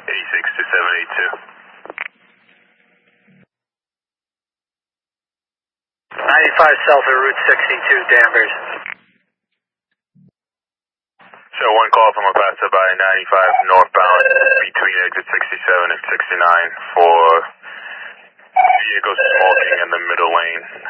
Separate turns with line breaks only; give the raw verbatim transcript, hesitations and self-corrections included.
eighty-six to seven eighty-two.
ninety-five south of Route sixty-two, Danvers.
So one call from a passerby ninety-five northbound between exit sixty-seven and sixty-nine for vehicles smoking in the middle lane.